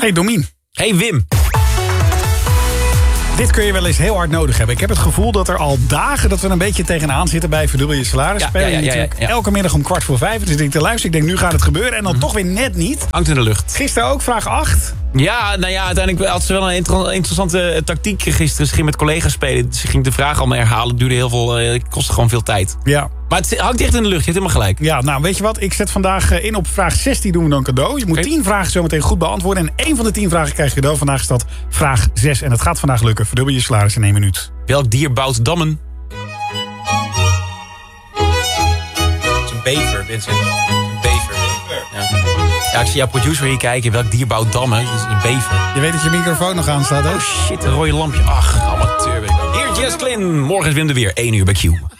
Hey Domien. Hey Wim. Dit kun je wel eens heel hard nodig hebben. Ik heb het gevoel dat er al dagen dat we een beetje tegenaan zitten bij Verdubbel je salaris. Ja. Elke middag om 4:45. Dus ik denk te luisteren. Ik denk, nu gaat het gebeuren. En dan toch weer net niet. Hangt in de lucht. Gisteren ook, vraag 8. Ja, nou ja, uiteindelijk had ze wel een interessante tactiek gisteren. Ze ging met collega's spelen. Ze ging de vraag allemaal herhalen. Het duurde heel veel, het kostte gewoon veel tijd. Ja. Maar het hangt echt in de lucht, je hebt helemaal gelijk. Ja, nou weet je wat? Ik zet vandaag in op vraag 16 doen we dan cadeau. Je moet 10 vragen zometeen goed beantwoorden. En 1 van de 10 vragen krijg je cadeau. Vandaag is dat vraag 6. En het gaat vandaag lukken. Verdubbel je salaris in 1 minuut. Welk dier bouwt dammen? Het is een bever, Vincent. Een bever. Ja, ik zie jouw producer hier kijken. Welk dier bouwt dammen? Dat is een bever. Je weet dat je microfoon nog aan staat, hè? Oh shit, een rode lampje. Ach, amateur. Hier Jess Glynn. Morgen is Wim er weer. 1 uur bij Q.